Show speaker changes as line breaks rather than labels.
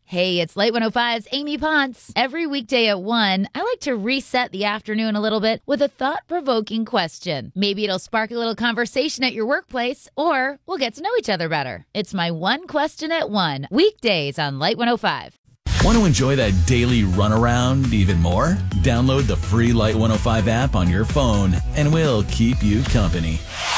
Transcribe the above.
Hey, it's Light 105's Amy Ponce. Every weekday at 1, I like to reset the afternoon a little bit with a thought-provoking question. Maybe it'll spark a little conversation at your workplace, or we'll get to know each other better. It's my one question at 1, weekdays on Light 105.
Want to enjoy that daily runaround even more? Download the free Light 105 app on your phone, and we'll keep you company.